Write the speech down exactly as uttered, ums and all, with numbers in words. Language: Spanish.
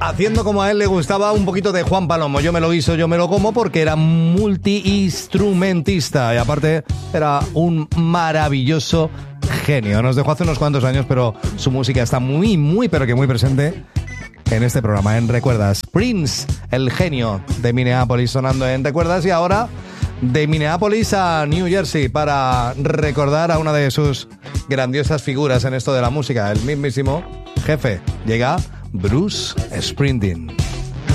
Haciendo como a él le gustaba un poquito de Juan Palomo. Yo me lo guiso, yo me lo como, porque era multiinstrumentista y aparte era un maravilloso genio. Nos dejó hace unos cuantos años, pero su música está muy, muy, pero que muy presente en este programa, en Recuerdas. Prince, el genio de Minneapolis, sonando en Recuerdas. Y ahora de Minneapolis a New Jersey para recordar a una de sus grandiosas figuras en esto de la música, el mismísimo jefe. Llega Bruce Springsteen.